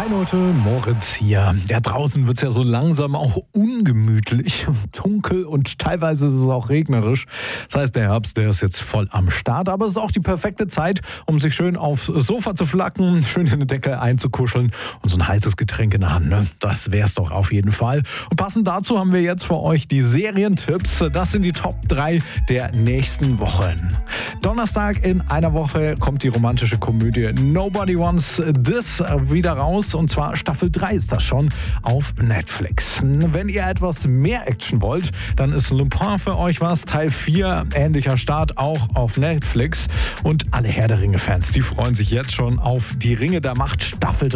Leute, Moritz hier. Ja, draußen wird es ja so langsam auch ungemütlich, dunkel und teilweise ist es auch regnerisch. Das heißt, der Herbst, der ist jetzt voll am Start, aber es ist auch die perfekte Zeit, um sich schön aufs Sofa zu flacken, schön in den Deckel einzukuscheln und so ein heißes Getränk in der Hand. Ne? Das wär's doch auf jeden Fall. Und passend dazu haben wir jetzt für euch die Serientipps. Das sind die Top 3 der nächsten Wochen. Donnerstag in einer Woche kommt die romantische Komödie Nobody Wants This wieder raus. Und zwar Staffel 3 ist das schon auf Netflix. Wenn ihr etwas mehr Action wollt, dann ist Lupin für euch was. Teil 4, ähnlicher Start, auch auf Netflix. Und alle Herr der Ringe-Fans, die freuen sich jetzt schon auf die Ringe der Macht Staffel 3.